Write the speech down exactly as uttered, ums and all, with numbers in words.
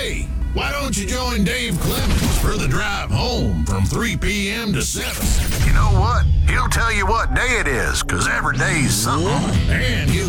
Hey, why don't you join Dave Clemens for the drive home from three p.m. to seven? You know what? He'll tell you what day it is, because every day's something. And he'll